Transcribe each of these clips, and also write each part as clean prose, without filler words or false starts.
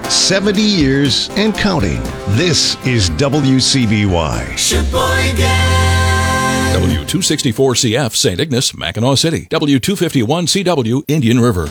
70 years and counting. This is WCBY. Sheboygan. W264CF, St. Ignace, Mackinac City. W251CW, Indian River.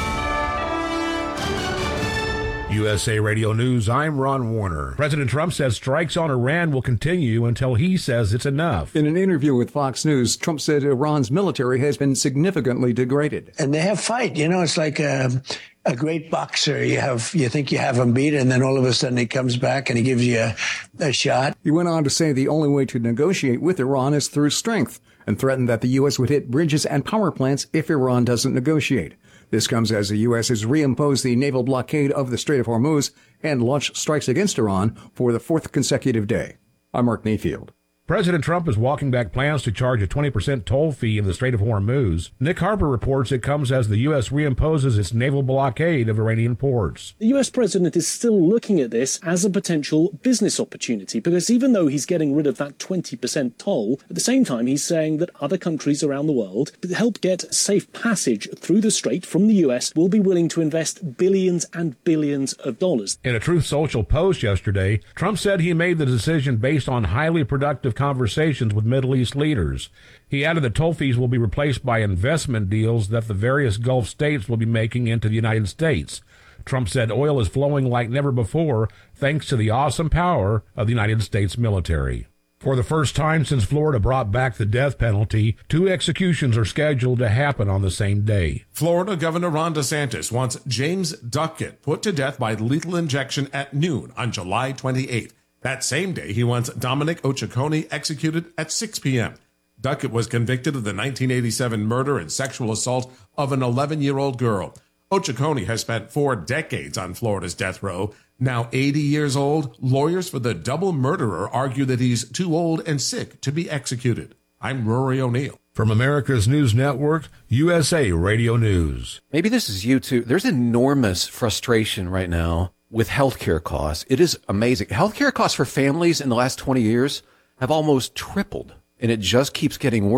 USA Radio News, I'm Ron Warner. President Trump says strikes on Iran will continue until he says it's enough. In an interview with Fox News, Trump said Iran's military has been significantly degraded. And they have fight. You know, it's like a great boxer. You think you have him beat, and then all of a sudden he comes back and he gives you a shot. He went on to say the only way to negotiate with Iran is through strength, and threatened that the U.S. would hit bridges and power plants if Iran doesn't negotiate. This comes as the U.S. has reimposed the naval blockade of the Strait of Hormuz and launched strikes against Iran for the fourth consecutive day. I'm Mark Mayfield. President Trump is walking back plans to charge a 20% toll fee in the Strait of Hormuz. Nick Harper reports it comes as the U.S. reimposes its naval blockade of Iranian ports. The U.S. president is still looking at this as a potential business opportunity because even though he's getting rid of that 20% toll, at the same time he's saying that other countries around the world, to help get safe passage through the strait from the U.S., will be willing to invest billions and billions of dollars. In a Truth Social post yesterday, Trump said he made the decision based on highly productive conversations with Middle East leaders. He added that toll fees will be replaced by investment deals that the various Gulf states will be making into the United States. Trump said oil is flowing like never before thanks to the awesome power of the United States military. For the first time since Florida brought back the death penalty, 2 executions are scheduled to happen on the same day. Florida Governor Ron DeSantis wants James Duckett put to death by lethal injection at noon on July 28th. That same day, he wants Dominic Ochakoni executed at 6 p.m. Duckett was convicted of the 1987 murder and sexual assault of an 11-year-old girl. Ochakoni has spent 4 decades on Florida's death row. Now 80 years old, lawyers for the double murderer argue that he's too old and sick to be executed. I'm Rory O'Neill. From America's News Network, USA Radio News. Maybe this is you too. There's enormous frustration right now with healthcare costs. It is amazing. Healthcare costs for families in the last 20 years have almost tripled, and it just keeps getting worse.